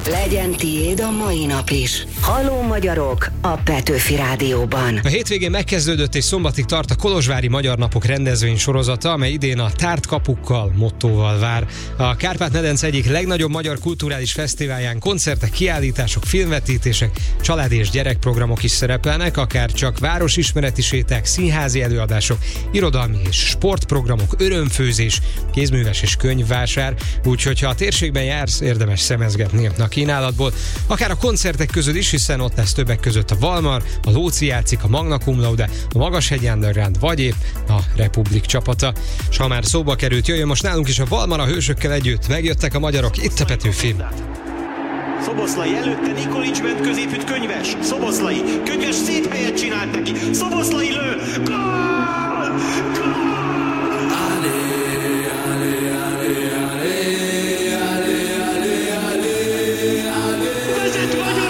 Legyen tiéd a mai nap is. Halló magyarok a Petőfi Rádióban. A hétvégén megkezdődött és szombatig tart a Kolozsvári Magyar Napok rendezvény sorozata, amely idén a Tárt kapukkal mottóval vár. A Kárpát-medence egyik legnagyobb magyar kulturális fesztiválján koncertek, kiállítások, filmvetítések, család- és gyerekprogramok is szerepelnek, akár csak városismereti séták, színházi előadások, irodalmi és sportprogramok, örömfőzés, kézműves és könyvvásár, úgyhogy ha a térségben jársz, érdemes szemezgetni a kínálatból, akár a koncertek között is, hiszen ott lesz többek között a Valmar, a Lóci játszik, a Magna Cum Laude, a Magashegyi Underground, vagy épp a Republik csapata. S ha már szóba került, jöjjön most nálunk is a Valmar a hősökkel együtt. Megjöttek a magyarok, itt a Petőfi. Szoboszlai előtte Nikolics bent középütt Könyves. Szoboszlai, Könyves szép helyet csinált neki. Szoboszlai lő! Gól! Gól! Vezet Magyar!